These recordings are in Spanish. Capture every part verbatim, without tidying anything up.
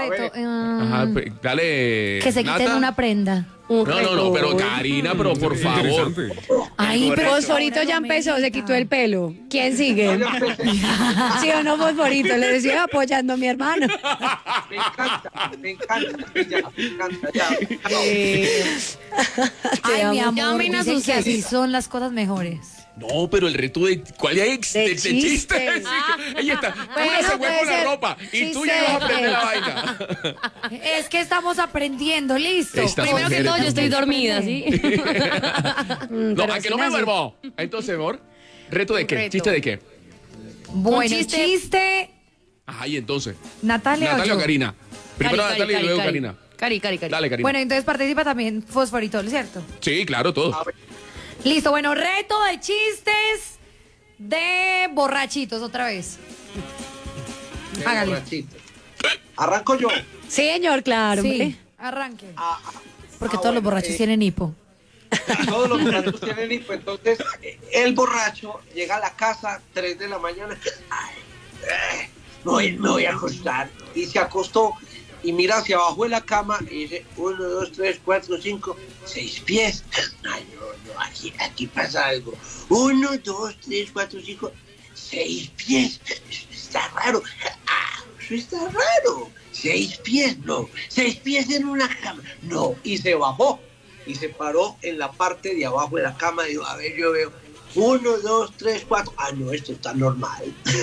reto. Um, Ajá, pe- dale. que se quiten Nata. una prenda. Un No, no, no, pero reto. Karina, pero por favor. Ay, pero Fosforito ya empezó, se quitó el pelo. ¿Quién sigue? ¿Sí o no, Fosforito? Le decía apoyando a mi hermano. Me encanta, me encanta, ya, me encanta, ya. Eh, Ay, amo. mi amor, Llamen a dicen sus que así ex. son las cosas mejores. No, pero el reto de. ¿Cuál es? De De, de chistes. chistes. Sí, que ella está. Bueno, una se fue puede con la ser ropa y tú chiste ya ibas a de aprender la ex. vaina. Es que estamos aprendiendo, listo. Estas Primero que mujeres todo, yo estoy también. dormida, ¿sí? Mm, No, pero a que sí no me nace. duermo. Entonces, amor. ¿Reto de Un qué? reto. ¿Chiste de qué? Bueno, Un chiste. chiste. Ajá, y entonces. Natalia, Natalia o o yo? Karina. Primero Cari, Natalia Cari, y luego Cari. Karina. Cari, Cari, Cari. Dale, Karina. Bueno, entonces participa también Fosforito, ¿cierto? Sí, claro, todo. Listo, bueno, reto de chistes de borrachitos otra vez. Hágale. Borrachito. Arranco yo. Sí, señor, claro. Sí, hombre. arranque. Ah, ah, Porque ah, todos los bueno, borrachos eh, tienen hipo. Todos los borrachos tienen hipo. Entonces, eh, el borracho llega a la casa tres de la mañana. Ay, eh, me, voy, me voy a acostar. Y se acostó y mira hacia abajo de la cama y dice: uno, dos, tres, cuatro, cinco, seis pies. Ay, no, no, aquí, aquí pasa algo. Uno, dos, tres, cuatro, cinco, seis pies. Eso está raro. Ah, eso está raro. Seis pies, no. Seis pies en una cama. No. Y se bajó. Y se paró en la parte de abajo de la cama. Y dijo: a ver, yo veo. Uno, dos, tres, cuatro. Ah, no, esto está normal.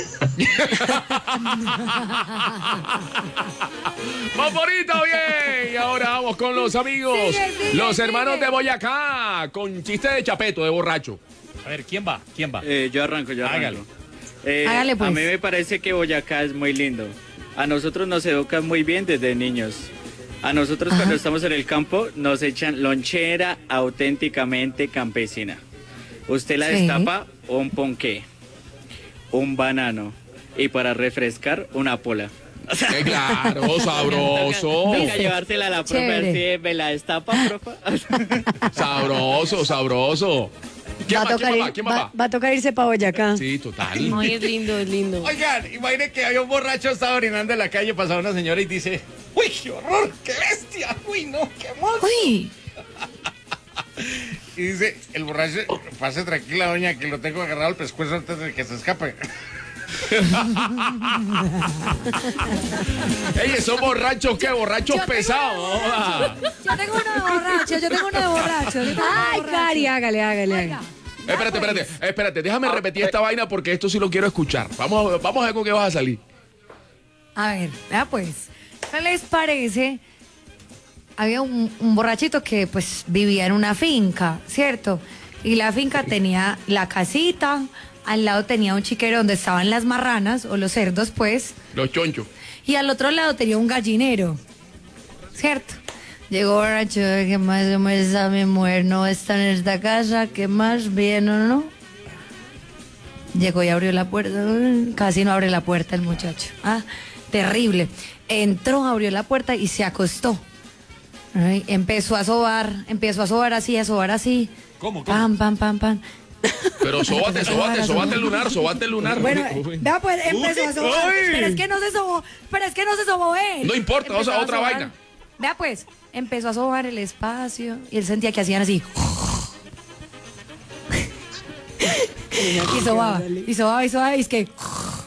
Favorito, bien. Y ahora vamos con los amigos. Sigue, sigue, los sigue. hermanos de Boyacá. Con chiste de chapeto, de borracho. A ver, ¿quién va? ¿Quién va? Eh, yo arranco, yo arranco. Hágalo. Eh, Hágale, pues. A mí me parece que Boyacá es muy lindo. A nosotros nos educan muy bien desde niños. A nosotros Ajá. cuando estamos en el campo nos echan lonchera auténticamente campesina. Usted la Sí. destapa, un ponqué, un banano y para refrescar una pola. Eh, claro, sabroso. Venga, llevársela a la profe, Chévere. así, me la destapa, profe. Sabroso, sabroso. ¿Quién Va va? a, tocar ¿Quién va? ir, ¿Quién va, va? va a tocar irse para Boyacá. Sí, total. Ay, es lindo, es lindo. Oigan, imagine que había un borracho, estaba orinando en la calle, pasaba una señora y dice, ¡uy, qué horror! ¡Qué bestia! ¡Uy, no, qué monstruo! Uy, Y dice, el borracho, pase tranquila, doña, que lo tengo agarrado al pescuezo antes de que se escape. Ey, esos borrachos, ¿qué? Borrachos Yo tengo pesados. joda. yo tengo uno de borracho, yo tengo uno de borracho. yo tengo uno de Ay, borracho. Cari, hágale, hágale, Oiga, hágale. Espérate, espérate, espérate. Déjame repetir esta vaina porque esto sí lo quiero escuchar. Vamos, a- vamos a ver con qué vas a salir. A ver, vea pues, ¿qué les parece? Había un, un borrachito que pues vivía en una finca, ¿cierto? Y la finca tenía la casita, al lado tenía un chiquero donde estaban las marranas o los cerdos, pues, Los chonchos. y al otro lado tenía un gallinero, ¿cierto? Llegó borracho, ¿qué más? ¿Cómo está mi mujer? ¿No está en esta casa? ¿Qué más? ¿Bien o no? Llegó y abrió la puerta. Uy, casi no abre la puerta el muchacho. Ah, terrible. Entró, abrió la puerta y se acostó. Ay, empezó a sobar, empezó a sobar así, a sobar así. ¿Cómo, cómo? Pam, pam, pam, pam. Pero sóbate, sóbate, sóbate el lunar, sóbate el lunar. Bueno, Uy. vea pues, empezó a sobar. Uy. Pero es que no se sobó, pero es que no se sobó él. No importa, vamos a Empezó otra sobar. vaina. Vea pues, empezó a sobar el espacio y él sentía que hacían así. y sobaba, y sobaba, y sobaba, y es que...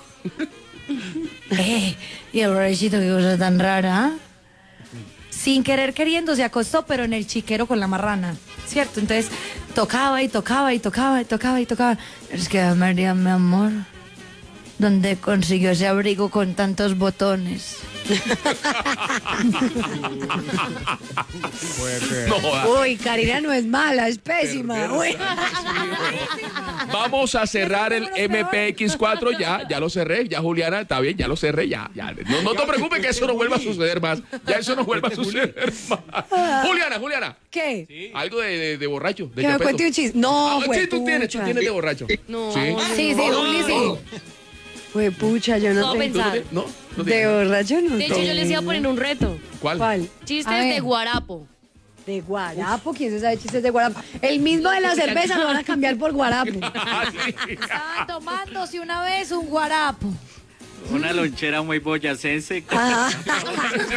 eh, y el borrachito, qué cosa tan rara, ¿ah? Sin querer queriendo se acostó, pero en el chiquero con la marrana, ¿cierto? Entonces tocaba y tocaba y tocaba y tocaba y tocaba. Es que María, mi amor, ¿dónde consiguió ese abrigo con tantos botones? No, joda. Uy, Karina no es mala, es pésima. Uy. Vamos a cerrar el M P X cuatro ya, ya lo cerré, ya Juliana, está bien, ya lo cerré, ya, ya. No, no te preocupes que eso no vuelva a suceder más, ya eso no vuelva a suceder más. Juliana, Juliana, ¿Qué? algo de, de, de borracho, de Que me chapeto. cuente un chiste. No, Ah, fue sí, tú tienes, tú tienes de borracho. No, Sí. Sí, sí, Juli, sí. Fue pucha, yo no No, tengo. pensar. No, no De tienes. borracho no De hecho, yo tengo. les iba a poner un reto. ¿Cuál? ¿Cuál? Chistes A ver. de guarapo. De guarapo, ¿quién se sabe chistes de guarapo? El mismo de la cerveza lo van a cambiar por guarapo. Ah, sí. Estaba tomándose una vez un guarapo. Una lonchera muy boyacense. Ajá.